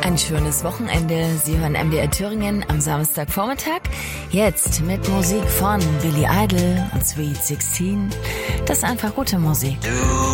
Ein schönes Wochenende. Sie hören MDR Thüringen am Samstagvormittag. Jetzt mit Musik von Billy Idol und Sweet 16. Das ist einfach gute Musik.